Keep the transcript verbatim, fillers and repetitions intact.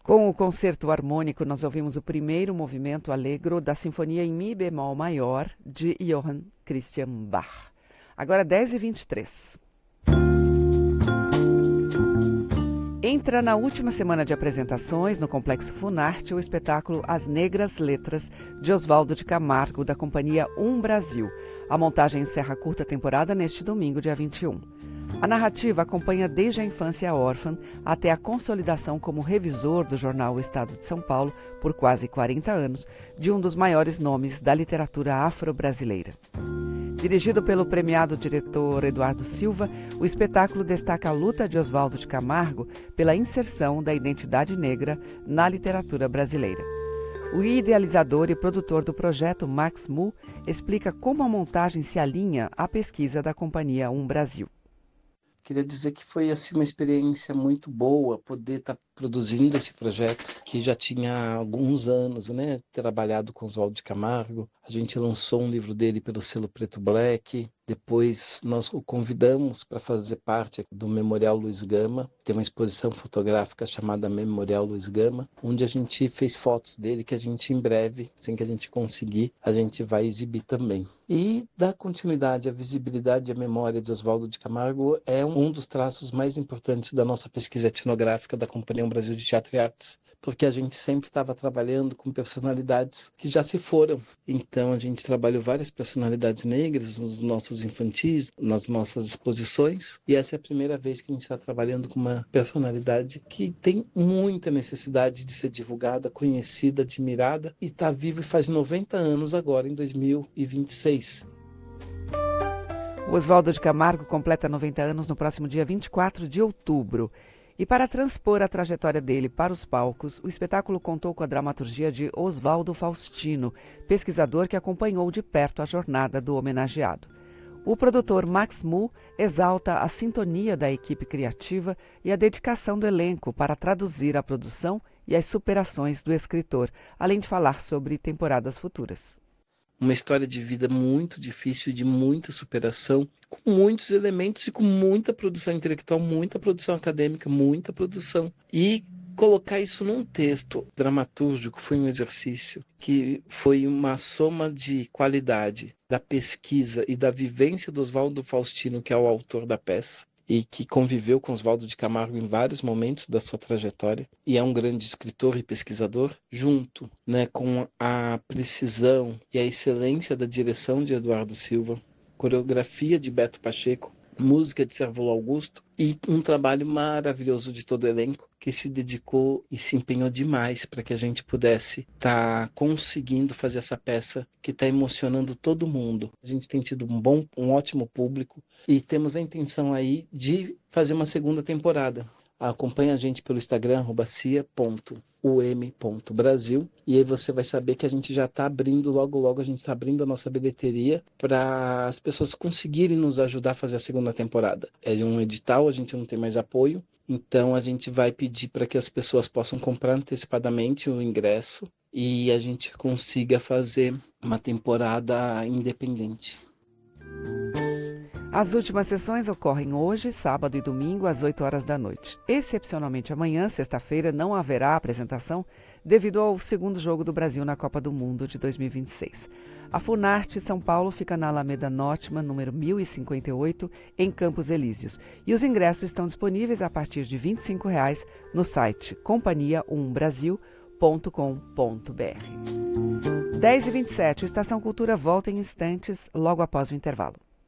Com o concerto harmônico, nós ouvimos o primeiro movimento allegro da Sinfonia em Mi bemol maior de Johann Christian Bach. Agora dez e vinte e três. Entra na última semana de apresentações no Complexo Funarte o espetáculo As Negras Letras, de Oswaldo de Camargo, da companhia Um Brasil. A montagem encerra a curta temporada neste domingo, dia vinte e um. A narrativa acompanha desde a infância órfã até a consolidação como revisor do jornal O Estado de São Paulo, por quase quarenta anos, de um dos maiores nomes da literatura afro-brasileira. Dirigido pelo premiado diretor Eduardo Silva, o espetáculo destaca a luta de Oswaldo de Camargo pela inserção da identidade negra na literatura brasileira. O idealizador e produtor do projeto, Max Mu, explica como a montagem se alinha à pesquisa da companhia Um Brasil. Queria dizer que foi assim, uma experiência muito boa poder estar produzindo esse projeto, que já tinha alguns anos, né, trabalhado com Oswaldo de Camargo. A gente lançou um livro dele pelo selo Preto Black. Depois nós o convidamos para fazer parte do Memorial Luiz Gama. Tem uma exposição fotográfica chamada Memorial Luiz Gama, onde a gente fez fotos dele, que a gente em breve, assim que a gente conseguir, a gente vai exibir também. E dar continuidade à visibilidade e à memória de Oswaldo de Camargo é um dos traços mais importantes da nossa pesquisa etnográfica da Companhia Um Brasil de Teatro e Artes, porque a gente sempre estava trabalhando com personalidades que já se foram. Então a gente trabalhou várias personalidades negras nos nossos infantis, nas nossas exposições, e essa é a primeira vez que a gente está trabalhando com uma personalidade que tem muita necessidade de ser divulgada, conhecida, admirada, e está vivo e faz noventa anos agora, em dois mil e vinte e seis. O Oswaldo de Camargo completa noventa anos no próximo dia vinte e quatro de outubro. E para transpor a trajetória dele para os palcos, o espetáculo contou com a dramaturgia de Oswaldo Faustino, pesquisador que acompanhou de perto a jornada do homenageado. O produtor Max Mu exalta a sintonia da equipe criativa e a dedicação do elenco para traduzir a produção e as superações do escritor, além de falar sobre temporadas futuras. Uma história de vida muito difícil, de muita superação, com muitos elementos e com muita produção intelectual, muita produção acadêmica, muita produção. E colocar isso num texto dramatúrgico foi um exercício que foi uma soma de qualidade da pesquisa e da vivência do Oswaldo Faustino, que é o autor da peça, e que conviveu com Oswaldo de Camargo em vários momentos da sua trajetória, e é um grande escritor e pesquisador, junto, né, com a precisão e a excelência da direção de Eduardo Silva, coreografia de Beto Pacheco, música de Sérvulo Augusto, e um trabalho maravilhoso de todo o elenco, que se dedicou e se empenhou demais para que a gente pudesse estar tá conseguindo fazer essa peça que está emocionando todo mundo. A gente tem tido um bom, um ótimo público e temos a intenção aí de fazer uma segunda temporada. Acompanhe a gente pelo Instagram, arroba cia ponto u m ponto brasil, e aí você vai saber que a gente já está abrindo, logo logo a gente está abrindo a nossa bilheteria para as pessoas conseguirem nos ajudar a fazer a segunda temporada. É um edital, a gente não tem mais apoio, então a gente vai pedir para que as pessoas possam comprar antecipadamente o ingresso e a gente consiga fazer uma temporada independente. As últimas sessões ocorrem hoje, sábado e domingo, às oito horas da noite. Excepcionalmente amanhã, sexta-feira, não haverá apresentação devido ao segundo jogo do Brasil na Copa do Mundo de dois mil e vinte e seis. A Funarte São Paulo fica na Alameda Notman, número mil e cinquenta e oito, em Campos Elíseos. E os ingressos estão disponíveis a partir de vinte e cinco reais no site companhia um brasil ponto com ponto b r. dez e vinte e sete, o Estação Cultura volta em instantes, logo após o intervalo.